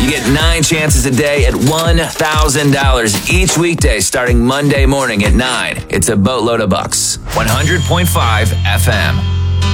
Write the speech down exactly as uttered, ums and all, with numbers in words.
You get nine chances a day at one thousand dollars each weekday starting Monday morning at nine. It's a boatload of bucks. one hundred point five F M.